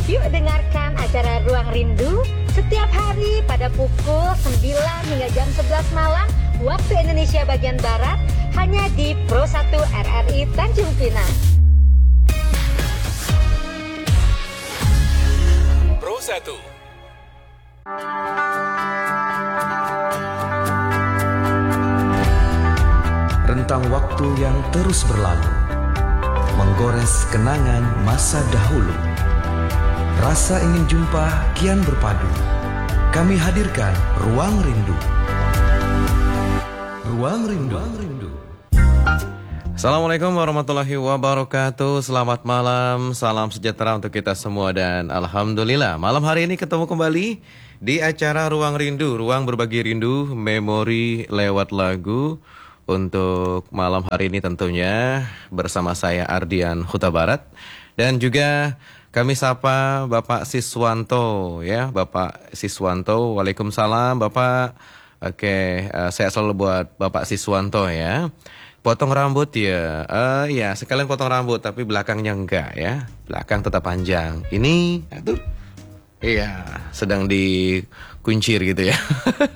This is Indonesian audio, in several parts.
Yuk dengarkan acara Ruang Rindu setiap hari pada pukul 9 hingga jam 11 malam waktu Indonesia bagian Barat hanya di Pro 1 RRI Tanjung Pinang. Pro 1. Rentang waktu yang terus berlalu, menggores kenangan masa dahulu. Rasa ingin jumpa kian berpadu. Kami hadirkan Ruang Rindu. Ruang Rindu. Assalamualaikum warahmatullahi wabarakatuh. Selamat malam, salam sejahtera untuk kita semua dan alhamdulillah malam hari ini ketemu kembali di acara Ruang Rindu, ruang berbagi rindu, memori lewat lagu. Untuk malam hari ini tentunya bersama saya Ardian Huta Barat dan juga kami sapa Bapak Siswanto ya, Bapak Siswanto. Waalaikumsalam Bapak. Oke, saya selalu buat Bapak Siswanto ya. Potong rambut ya, ya sekalian potong rambut tapi belakangnya enggak ya, belakang tetap panjang. Ini, aduh, iya sedang dikuncir gitu ya.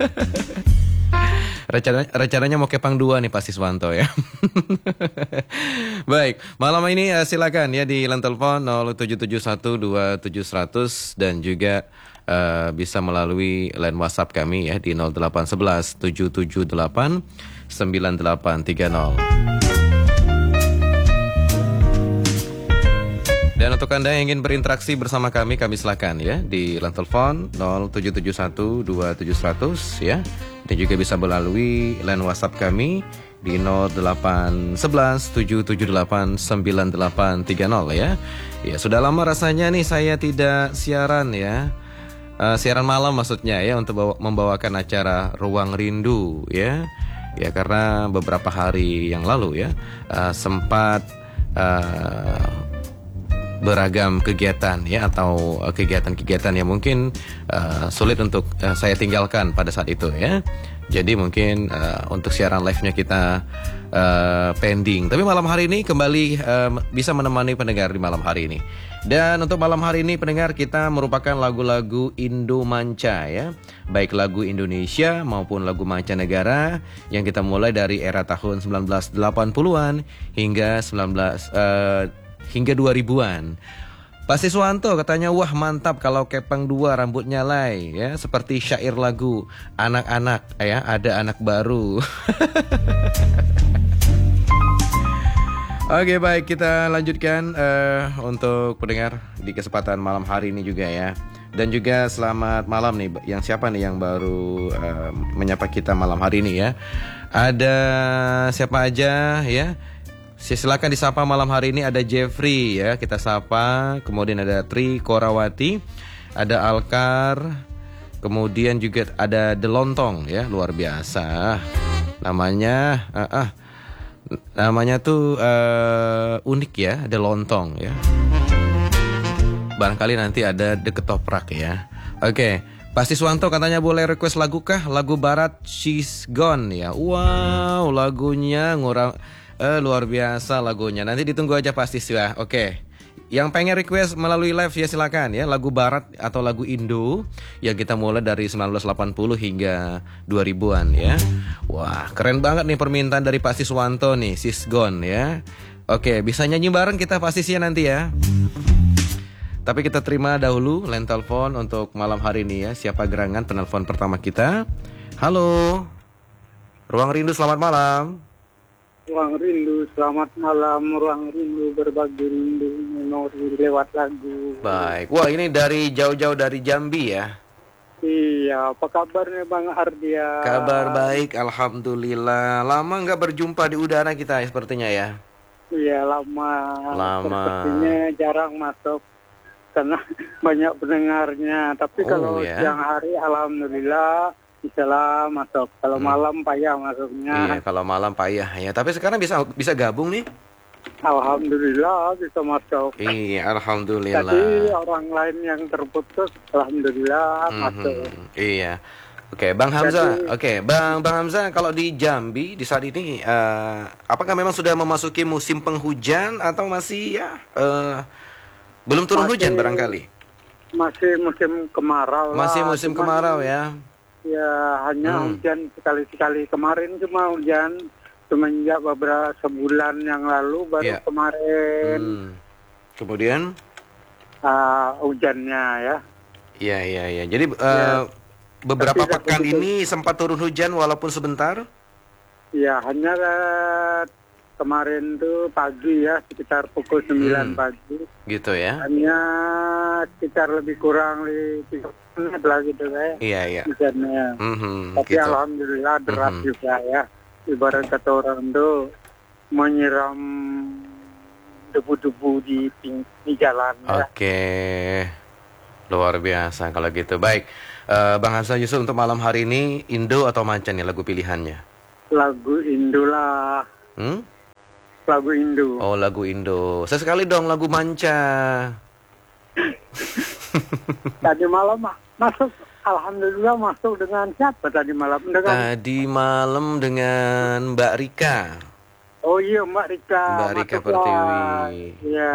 Rencananya mau kepang 2 nih Pak Siswanto ya. Baik, malam ini silakan ya di line telepon 07712700 dan juga bisa melalui line WhatsApp kami ya di 0811-778-9830. Dan untuk Anda yang ingin berinteraksi bersama kami silakan ya di line telepon 07712700 ya. Dan juga bisa melalui line WhatsApp kami di 0811-778-9830 ya. Ya, sudah lama rasanya nih saya tidak siaran ya. Siaran malam maksudnya ya, untuk membawakan acara Ruang Rindu ya. Ya karena beberapa hari yang lalu ya sempat beragam kegiatan ya, atau kegiatan-kegiatan yang mungkin sulit untuk saya tinggalkan pada saat itu ya. Jadi mungkin untuk siaran live-nya kita pending. Tapi malam hari ini kembali bisa menemani pendengar di malam hari ini. Dan untuk malam hari ini pendengar, kita merupakan lagu-lagu Indo-Manca ya. Baik lagu Indonesia maupun lagu mancanegara yang kita mulai dari era tahun 1980-an hingga 2000-an. Pak Siswanto katanya, wah mantap kalau kepang 2 rambutnya lay ya, seperti syair lagu anak-anak ya, ada anak baru. Oke baik, kita lanjutkan untuk pendengar di kesempatan malam hari ini juga ya. Dan juga selamat malam nih yang siapa nih yang baru menyapa kita malam hari ini ya. Ada siapa aja ya? Silakan disapa malam hari ini. Ada Jeffrey ya, kita sapa. Kemudian ada Tri Korawati, ada Alkar, kemudian juga ada Delontong ya, luar biasa. Namanya tuh unik ya, Delontong ya. Barangkali nanti ada The Ketoprak ya. Oke, Pak Siswanto katanya boleh request lagu kah? Lagu barat She's Gone ya. Wow, lagunya luar biasa lagunya. Nanti ditunggu aja pasti sih ya. Oke. Yang pengen request melalui live ya silakan ya. Lagu barat atau lagu Indo yang kita mulai dari 1980 hingga 2000-an ya. Wah, keren banget nih permintaan dari Pak Siswanto nih, She's Gone ya. Oke, bisa nyanyi bareng kita pasti sih nanti ya. Tapi kita terima dahulu line telepon untuk malam hari ini ya. Siapa gerangan penelpon pertama kita? Halo. Ruang Rindu, selamat malam. Ruang Rindu, selamat malam. Ruang Rindu, berbagi rindu, memori lewat lagu. Baik, wah ini dari jauh-jauh dari Jambi ya. Iya, apa kabarnya Bang Ardia? Kabar baik, alhamdulillah. Lama nggak berjumpa di udara kita sepertinya ya. Iya, lama. Sepertinya jarang masuk karena banyak pendengarnya. Tapi kalau siang hari, alhamdulillah bisa lah masuk. Kalau malam payah masuknya. Iya, kalau malam payah ya. Tapi sekarang bisa gabung nih. Alhamdulillah bisa masuk. Iya, alhamdulillah. Tadi orang lain yang terputus, alhamdulillah masuk. Iya. Oke, Bang Hamzah. Oke, Bang Hamzah, kalau di Jambi di saat ini apakah memang sudah memasuki musim penghujan atau masih ya belum turun hujan barangkali? Masih musim kemarau lah. Masih musim kemarau ya? Ya, hanya hujan sekali-sekali. Kemarin cuma hujan semenjak beberapa sebulan yang lalu baru kemarin. Kemudian? Hujannya ya. Iya. Jadi beberapa pekan ini sempat turun hujan walaupun sebentar? Ya, hanya kemarin tuh pagi ya, sekitar pukul 9 pagi. Gitu ya? Hanya sekitar lebih kurang 30 menit lah gitu kayak. Iya. Hujannya. Tapi gitu. alhamdulillah deras juga ya. Ibarat kata orang tuh menyiram debu-debu di jalan. Oke. Luar biasa kalau gitu. Baik, Bang Hamzah Yusuf, untuk malam hari ini Indo atau Manca nih lagu pilihannya? Lagu Indo lah. Lagu Indo. Oh, lagu Indo. Sesekali dong lagu Manca. Tadi malam masuk, alhamdulillah masuk dengan siapa tadi malam? Tadi malam dengan Mbak Rika. Oh iya, Mbak Rika. Mbak Rika Pertiwi. Iya.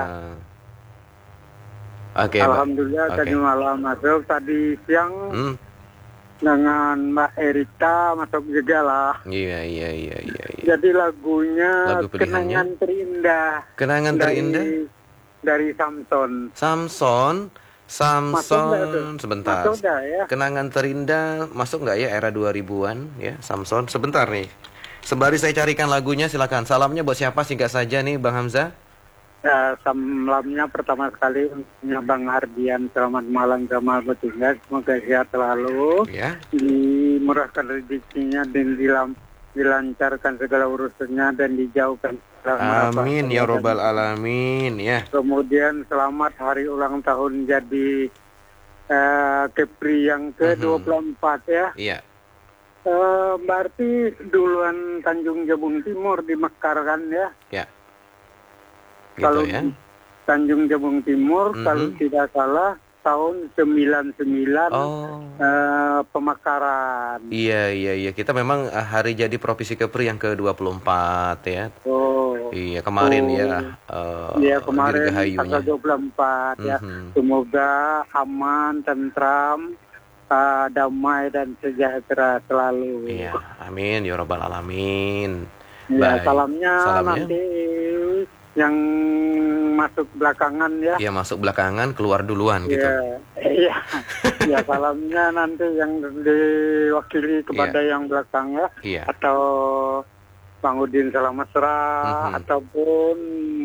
Oke. Alhamdulillah tadi malam masuk. Tadi siang dengan Mbak Erita masuk juga lah. Iya. Jadi lagunya Kenangan Terindah. Kenangan Terindah? Dari Samson. Sebentar. Ya? Kenangan Terindah masuk nggak ya era 2000-an ya, Samson? Sebentar nih. Sembari saya carikan lagunya, silakan. Salamnya buat siapa singkat saja nih, Bang Hamzah? Salamnya pertama sekali untuknya Bang Ardian. Selamat malam sama bertugas. Semoga sehat selalu. Ya. Dimurahkan rezekinya dan dilancarkan segala urusannya dan dijauhkan. Amin ya robbal alamin ya. Kemudian selamat hari ulang tahun jadi Kepri yang ke-24 ya. Iya. Berarti duluan Tanjung Jabung Timur di Mekar kan ya? Ya. Gitu kalau ya. Tanjung Jabung Timur kalau tidak salah tahun 99 pemekaran. Iya. Kita memang hari jadi Provinsi Kepri yang ke-24 ya. Iya, kemarin ya. Iya, kemarin tanggal 24 ya. Semoga aman, tentram, damai dan sejahtera selalu. Iya, amin ya rabbal alamin. Ya, salamnya nanti yang masuk belakangan ya. Iya, masuk belakangan, keluar duluan gitu. Iya. Ya, salamnya nanti yang diwakili kepada yang belakang ya. Iya. Atau Bang Udin Salam Mesra ataupun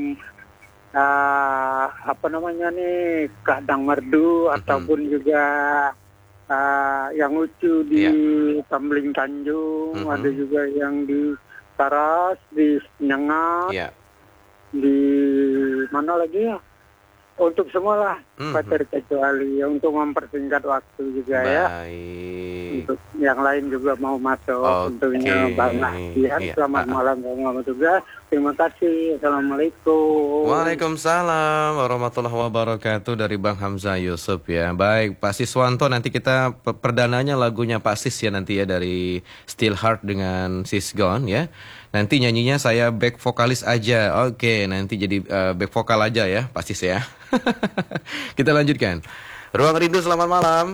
Kak Dang Merdu ataupun juga yang lucu di Tambling Tanjung, ada juga yang di Saras, di Nyengat, di mana lagi ya? Untuk semualah, terkecuali untuk mempersingkat waktu juga ya. Untuk yang lain juga mau masuk, tentunya Bang Ahdian. Selamat malam warahmatullahi wabarakatuh. Terima kasih. Assalamualaikum. Waalaikumsalam warahmatullahi wabarakatuh dari Bang Hamzah Yusuf ya. Baik, Pak Siswanto, nanti kita perdananya lagunya Pak Sis ya nanti ya, dari Still Heart dengan Sis Gone ya. Nanti nyanyinya saya back vokalis aja. Oke, nanti jadi back vokal aja ya Pak Sis ya. Kita lanjutkan. Ruang Rindu, selamat malam.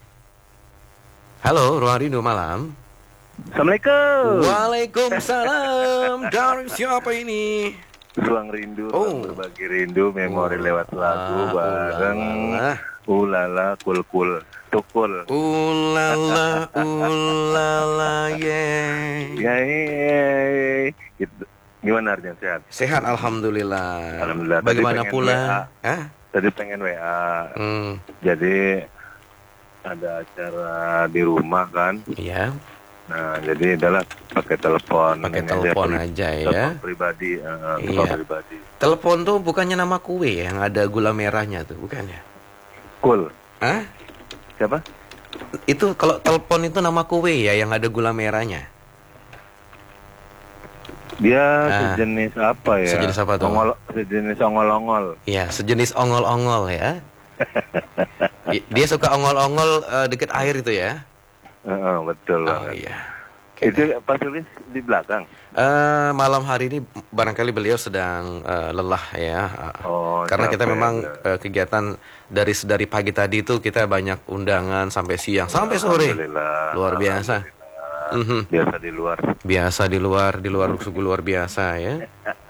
Halo, Ruang Rindu malam. Assalamualaikum. Waalaikumsalam. Dari siapa ini? Ruang Rindu, berbagi rindu, memori lewat lagu bareng. Ulala, kul tukul. Ulala, yeay. Gimana Arjan, sehat? Sehat, alhamdulillah. Alhamdulillah. Bagaimana pula? Tadi pengen WA. Jadi ada acara di rumah kan? Iya. Nah, jadi adalah pakai telepon. Pakai telepon aja ya. Telepon pribadi. Pribadi. Telepon tuh bukannya nama kue yang ada gula merahnya tuh, bukannya? Cool. Hah? Siapa? Itu kalau telepon itu nama kue ya yang ada gula merahnya. Dia sejenis apa ya? Sejenis apa tuh? Sejenis ongol-ongol. Iya, sejenis ongol-ongol ya. Dia suka ongol-ongol deket air itu ya? Betul. Oh iya. Itu Pak Sulis di belakang. Malam hari ini barangkali beliau sedang lelah ya. Karena kita capek, memang kegiatan dari pagi tadi itu kita banyak undangan sampai siang, sampai sore. Luar biasa. Biasa di luar luar biasa ya.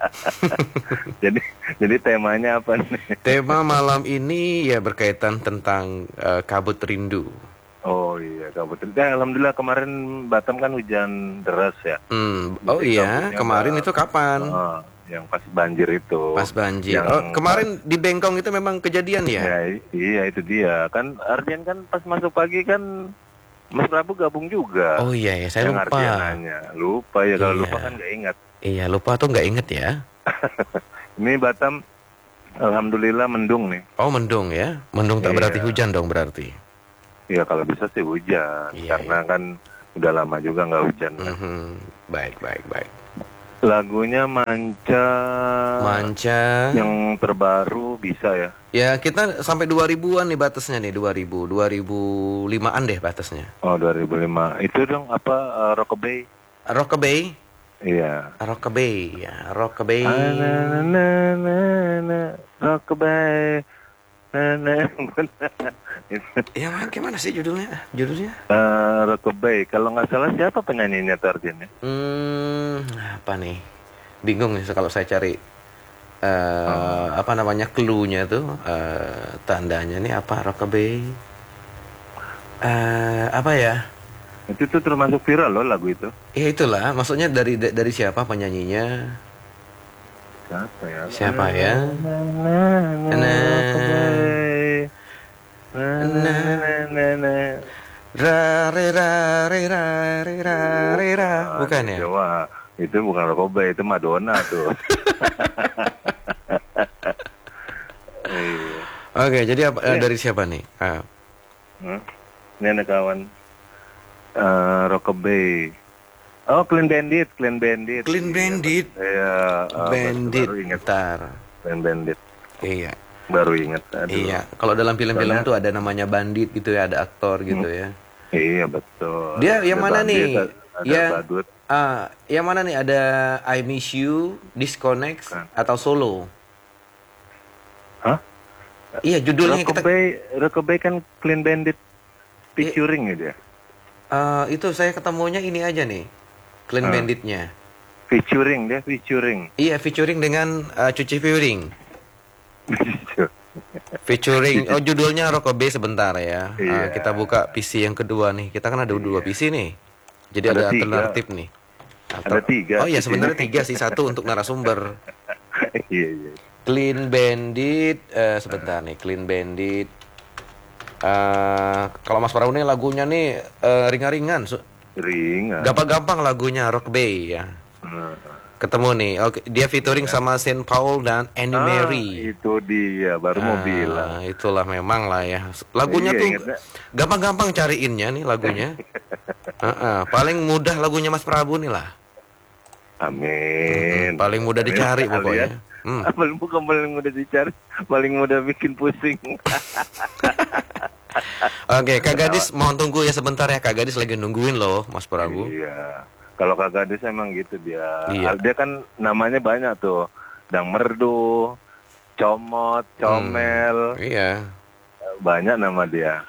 jadi temanya apa nih? Tema malam ini ya berkaitan tentang kabut rindu. Oh iya, kabut. Alhamdulillah kemarin Batam kan hujan deras ya. Oh iya, kemarin itu kapan? Yang pas banjir itu. Pas banjir. Kemarin di Bengkong itu memang kejadian ya? Iya itu dia. Kan Ardian kan pas masuk pagi kan Mas Prabu gabung juga. Oh iya ya, saya yang lupa. Lupa ya, kalau lupa kan nggak ingat. Iya, lupa tuh nggak inget ya. Ini Batam alhamdulillah mendung nih. Oh mendung ya, mendung tak berarti hujan dong berarti. Iya kalau bisa sih hujan, karena kan udah lama juga nggak hujan. Baik. Lagunya Manca yang terbaru bisa ya? Ya kita sampai 2000-an nih batasnya nih, 2005-an deh batasnya. Oh 2005, itu dong apa Rockabye? Rockabye? Iya. Rockabye, ya Rockabye. Rockabye. Ya gimana sih judulnya? Rockabye. Kalau nggak salah siapa penyanyinya Tarjin ya? Apa nih? Bingung nih kalau saya cari apa namanya clue-nya tuh, tandanya nih apa Rockabye? Apa ya? Itu tuh termasuk viral loh lagu itu. Ya itulah, maksudnya dari siapa penyanyinya? Siapa ya? Bukan ya? Itu bukan Rockabye, itu Madonna tuh. Oke, jadi dari siapa nih? Ini ada kawan Rockabye. Oh, Clean Bandit. Iya. Bandit. Clean Bandit. Iya. Baru ingat. Iya. Kalau dalam film-film tuh ada namanya bandit gitu ya, ada aktor gitu ya. Iya betul. Dia yang mana nih? Ada badut. Yang mana nih? Ada I Miss You, Disconnect, atau Solo? Hah? Iya, judulnya Rockabye kan Clean Bandit featuring ya dia. Itu saya ketemunya ini aja nih. Clean Banditnya. Featuring. Iya, featuring dengan Cuci Piring. Featuring. Oh, judulnya Rockabye sebentar ya. Kita buka PC yang kedua nih. Kita kan ada dua PC nih. Jadi ada alternatif nih. Ada 3. Oh iya, sebenarnya 3 sih, 1 untuk narasumber. Iya. Clean Bandit, sebentar nih, Clean Bandit. Kalau Mas Prabu nih lagunya nih ringan-ringan. Ringan. Gampang-gampang lagunya Rockabye ya. Ketemu nih. Oke, dia featuring sama Saint Paul dan Annie Mary. Itu dia, baru mau bilang. Itulah memang lah ya. Lagunya tuh gampang-gampang cariinnya nih lagunya. Paling mudah lagunya Mas Prabu nih lah. Amin. Paling mudah dicari pokoknya. Bukan paling mudah dicari, paling mudah bikin pusing. Oke, Kak Gadis mohon tunggu ya sebentar ya. Kak Gadis lagi nungguin loh Mas Prabu. Iya. Kalau Kak Gadis emang gitu dia. Iya. Dia kan namanya banyak tuh. Dang Merdu, Comot, Comel. Iya. Banyak nama dia.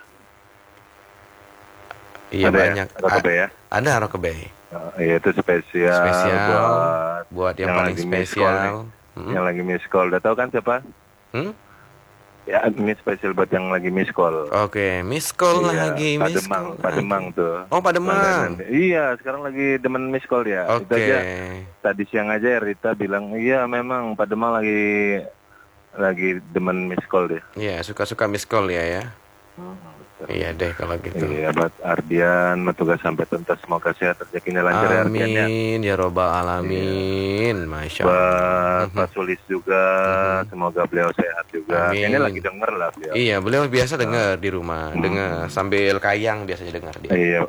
Iya ada banyak. Rockabye ya? Ada Rockabye. Iya itu spesial buat yang paling spesial. Yang lagi miss call. Udah tahu kan siapa? Ya, ini spesial buat yang lagi miss call. Oke, miss call lagi, miss call. Pademang tuh. Oh, Pademang. Iya, sekarang lagi demen miss call ya. Oke. Itu aja. Tadi siang aja Rita bilang, iya memang Pademang lagi demen miss call dia. Iya, suka-suka miss call ya. Iya deh kalau gitu. Iya, buat Ardian, tugas sampai tuntas, semoga sehat rezekinya lancar ya Ardian ya. Amin ya robbal alamin. Masya Allah. Buat Pak Sulis juga, semoga beliau sehat juga. Kayaknya lagi denger lah beliau. Iya, beliau biasa dengar di rumah, dengar sambil kayang biasanya dengar dia. Iya.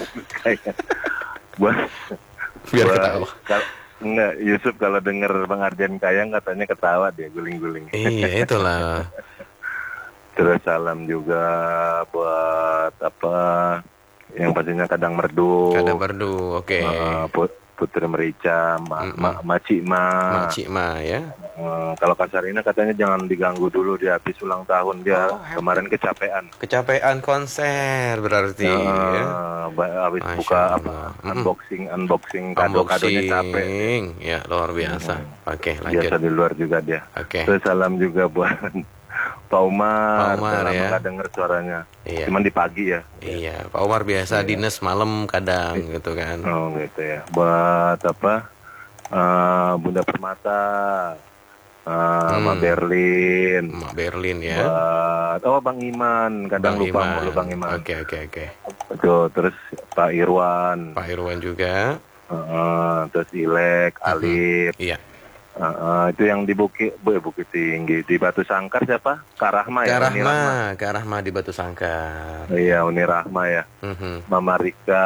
Biar ketawa. Enggak, Yusuf kalau denger Bang Ardian kayang katanya ketawa dia, guling-guling. Iya, itulah. Terus salam juga buat yang pastinya Kadang Merdu. Kadang Merdu, oke. Putri Merica, Macik Ma ya. Kalau Kak Sarina katanya jangan diganggu dulu, dia habis ulang tahun dia kemarin kecapean. Kecapean konser berarti ya. Habis buka unboxing kado-kadonya capek. Ya, luar biasa. Oke, lanjut. Biasa di luar juga dia. Terus salam juga buat Pak Umar ya. Nggak denger suaranya. Iya. Cuman di pagi ya. Iya, Pak Umar biasa dinas malam kadang gitu kan. Oh gitu ya. Buat apa? Bunda Permata, Mak Berlin ya. Buat Bang Iman, kadang lupa mulu Bang Iman. Oke. Betul. Terus Pak Irwan juga. Terus Ilek, Alif. Iya. Itu yang di Bukit Tinggi, di Batu Sangkar siapa? Kak Rahma ya? Kak Rahma di Batu Sangkar. Iya, Uni Rahma ya. Mama Rika,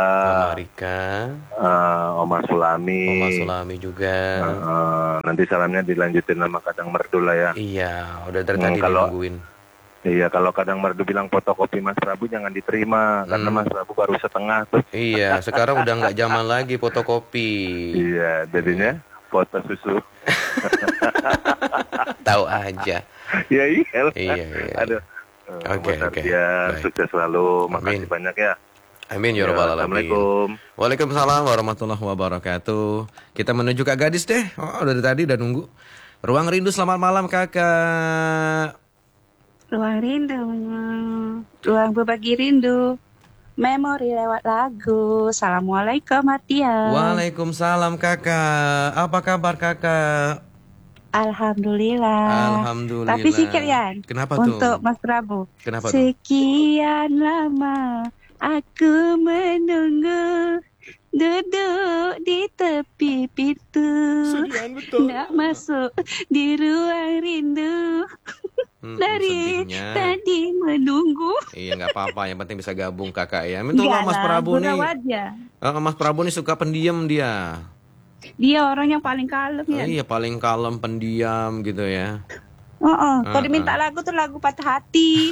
Oma Sulami juga. Nanti salamnya dilanjutin sama Kadang Merdu lah ya. Iya, udah dari tadi nungguin. Iya, kalau Kadang Merdu bilang fotokopi Mas Prabu jangan diterima, karena Mas Prabu baru setengah tuh. Iya, sekarang udah nggak zaman lagi fotokopi. Iya, jadinya foto susu. Tahu aja. Iya. Aduh. Oke. Dia sukses selalu. Makasih banyak ya. Amin ya rabbal alamin. Assalamualaikum. Waalaikumsalam warahmatullahi wabarakatuh. Kita menuju Kak Gadis deh. Dari tadi udah nunggu. Ruang Rindu, selamat malam Kakak. Ruang Rindu, ruang berbagi rindu. Memori lewat lagu. Assalamualaikum Atia. Waalaikumsalam Kakak. Apa kabar Kakak? Alhamdulillah. Tapi sikit ya. Kenapa tuh? Untuk Mas Prabu. Kenapa tuh? Sekian lama aku menunggu, duduk di tepi pintu, nak masuk di ruang rindu. Dari tadi menunggu. Iya, nggak apa-apa, yang penting bisa gabung Kakak ya. Itulah Mas Prabu nih. Mas Prabu nih suka pendiam dia. Dia orang yang paling kalem ya. Iya, paling kalem, pendiam gitu ya. Kalau diminta lagu tuh lagu patah hati.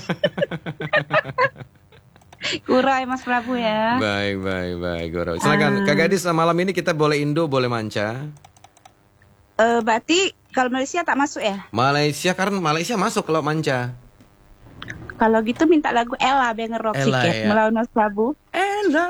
Kurai Mas Prabu ya. Baik. Guru. Silakan Kak Gadis, malam ini kita boleh Indo, boleh manca. Berarti kalau Malaysia tak masuk ya? Karena Malaysia masuk kalau manca. Kalau gitu minta lagu Ella biar ngerok sikit ya. Melawan Mas Prabu. Ella.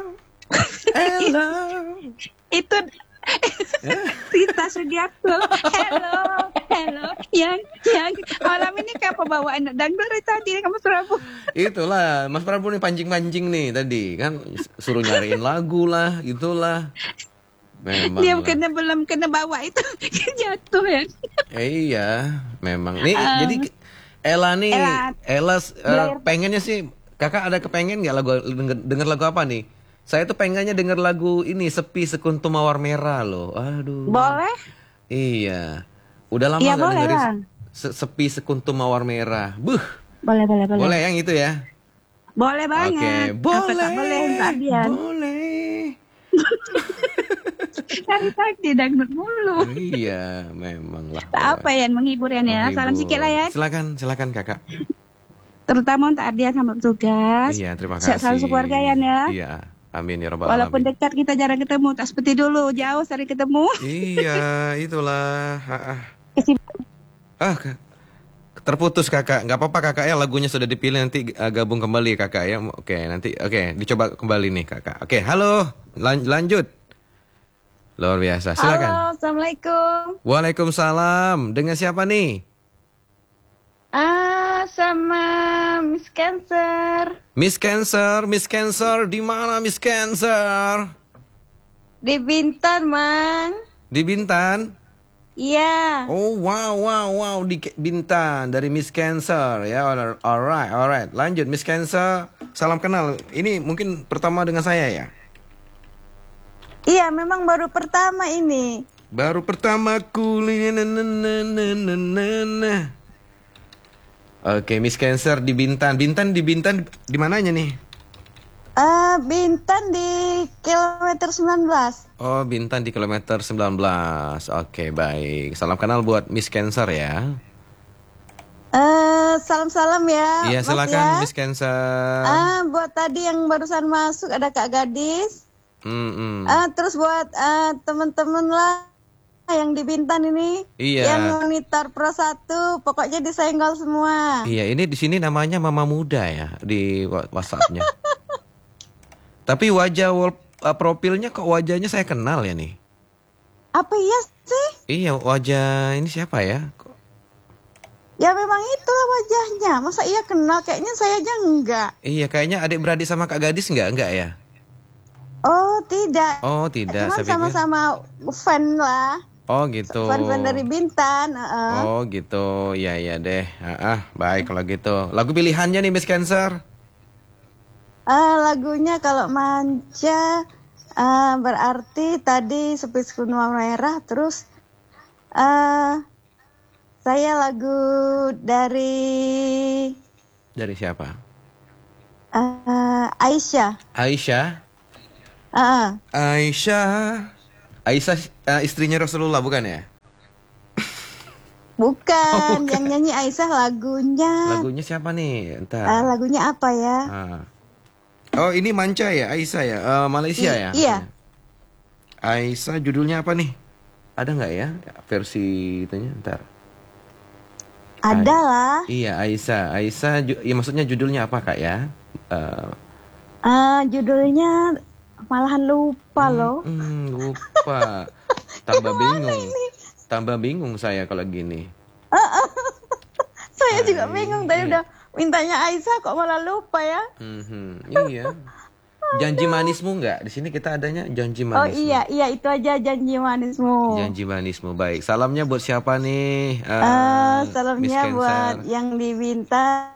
Itu Rita Sugiarto. Hello. Yang malam ini kayak pembawaan dangdut dari tadi kan Mas Prabu. Itulah Mas Prabu nih pancing-pancing nih tadi kan, suruh nyariin lagu lah, itulah. Memang dia belum kena bawa itu jatuh ya. Iya, memang. Nih jadi Ella pengennya sih, Kakak ada kepengen nggak lagu denger lagu apa nih? Saya tuh pengennya denger lagu ini, Sepi Sekuntum Mawar Merah loh. Aduh. Boleh? Iya. Udah lama nggak dengerin Sepi Sekuntum Mawar Merah. Boleh. Boleh yang itu ya? Boleh banget. Boleh. Dari tadi dangdut mulu. Iya, memang lah. Apa ya menghibur ya? Salam sikit lah ya. Silakan Kakak. Terutama untuk Ardian sama petugas. Iya, terima kasih. Salam sekeluarga ya. Iya, amin ya rabbal alamin. Walaupun dekat kita jarang ketemu, tak seperti dulu, jauh sering ketemu. Iya, itulah. Terputus Kakak. Nggak apa-apa Kakak ya, lagunya sudah dipilih, nanti gabung kembali Kakak ya. Oke, dicoba kembali nih Kakak. Oke, halo. Lanjut. Luar biasa, silakan. Halo, Assalamualaikum. Waalaikumsalam. Dengan siapa nih? Sama Miss Cancer. Miss Cancer, di mana Miss Cancer? Di Bintan, Mang. Di Bintan? Iya. Oh, wow, di Bintan, dari Miss Cancer ya. Alright. Lanjut Miss Cancer. Salam kenal. Ini mungkin pertama dengan saya ya? Iya, memang baru pertama ini. Baru pertamaku. Oke, Miss Cancer di Bintan. Bintan di mananya nih? Bintan di kilometer 19. Oh, Bintan di kilometer 19. Oke, baik. Salam kenal buat Miss Cancer ya. Salam-salam ya. Iya, Mas silakan ya. Miss Cancer. Buat tadi yang barusan masuk ada Kak Gadis. Terus buat teman-teman lah yang di Bintan ini, Iya. yang monitor Pro 1, pokoknya disenggol semua. Iya, ini di sini namanya Mama Muda ya di WhatsApp-nya. Tapi wajah profilnya kok wajahnya saya kenal ya nih. Apa iya sih? Iya, wajah ini siapa ya? Ya memang itulah wajahnya. Masa iya kenal? Kayaknya saya aja enggak. Iya, kayaknya adik-beradik sama Kak Gadis enggak ya? Oh tidak. Oh, tidak. Cuma Saya pikir- sama-sama fan lah. Oh, gitu. Fan-fan dari Bintan. Oh, gitu. Ya deh. Baik kalau gitu. Lagu pilihannya nih Miss Cancer. Lagunya kalau manja berarti tadi Sepi Kunua Merah. Terus saya lagu dari siapa? Aisyah. Aisyah. Ah, Aisyah istrinya Rasulullah bukan ya? bukan. Yang nyanyi Aisyah lagunya. Lagunya siapa nih? Entar. Lagunya apa ya? Oh, ini Manca ya, Aisyah ya, Malaysia ya? Iya. Aisyah judulnya apa nih? Ada nggak ya versi itunya? Ntar. Ada lah. Iya, Aisyah, ya maksudnya judulnya apa Kak ya? Judulnya malahan lupa loh. Lupa. Tambah bingung saya kalau gini. Saya juga bingung tadi udah mintanya Aisyah kok malah lupa ya. Iya. Janji manismu nggak? Di sini kita adanya janji manismu. Oh iya itu aja janji manismu. Janji manismu, baik. Salamnya buat siapa nih? Salamnya buat yang di Bintan.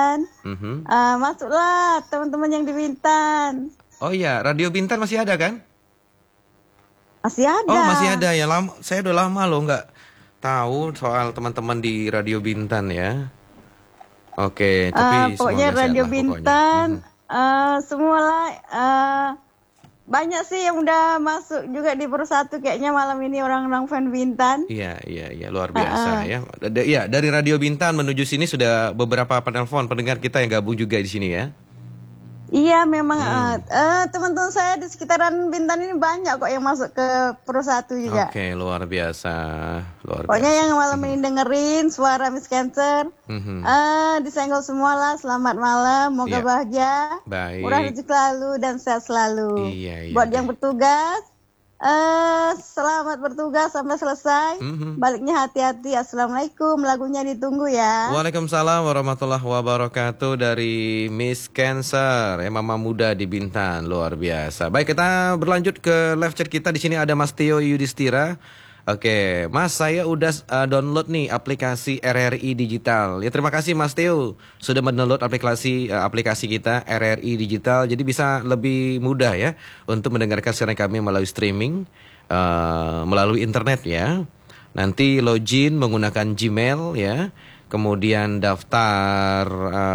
Masuklah teman-teman yang di Bintan. Oh iya, Radio Bintan masih ada kan? Masih ada. Oh masih ada ya. Saya udah lama loh nggak tahu soal teman-teman di Radio Bintan ya. Oke, tapi pokoknya semoga Radio sehat lah Bintan, semualah banyak sih yang udah masuk juga di Persatu kayaknya malam ini orang-orang fan Bintan. Iya, luar biasa ya. Iya, dari Radio Bintan menuju sini sudah beberapa penelpon pendengar kita yang gabung juga di sini ya. Iya memang teman-teman saya di sekitaran Bintan ini banyak kok yang masuk ke Persatu juga. Oke, luar biasa. Pokoknya yang malam ini dengerin suara Miss Cancer, disenggol semua lah. Selamat malam, moga bahagia, baik, murah rezeki selalu dan sehat selalu. Iya, buat yang bertugas, selamat bertugas sampai selesai. Baliknya hati-hati. Assalamualaikum. Lagunya ditunggu ya. Waalaikumsalam warahmatullahi wabarakatuh dari Miss Cancer, Mama Muda di Bintan, luar biasa. Baik, kita berlanjut ke live chat kita. Di sini ada Mas Tio Yudhistira. Oke, Mas, saya udah download nih aplikasi RRI Digital. Ya, terima kasih Mas Teo sudah mendownload aplikasi kita RRI Digital. Jadi bisa lebih mudah ya untuk mendengarkan siaran kami melalui streaming melalui internet ya. Nanti login menggunakan Gmail ya. Kemudian daftar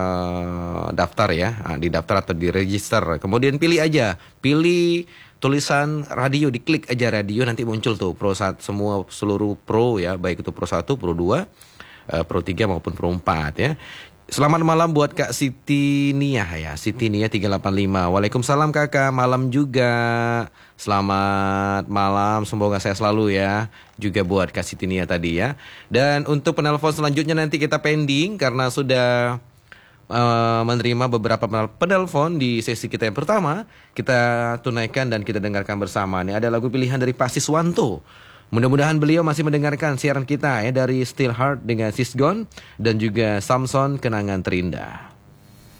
ya, di daftar atau di register. Kemudian pilih tulisan radio, diklik aja radio, nanti muncul tuh Pro 1, seluruh Pro ya, baik itu Pro 1, Pro 2, Pro 3 maupun Pro 4 ya. Selamat malam buat Kak Siti Nia ya, Siti Nia 385. Waalaikumsalam Kakak, malam juga. Selamat malam, semoga saya selalu ya. Juga buat Kak Siti Nia tadi ya. Dan untuk penelpon selanjutnya nanti kita pending karena sudah menerima beberapa penelpon di sesi kita yang pertama. Kita tunaikan dan kita dengarkan bersama. Ini ada lagu pilihan dari Pak Siswanto. Mudah-mudahan beliau masih mendengarkan siaran kita ya, dari Still Heart dengan Sisgon dan juga Samson Kenangan Terindah.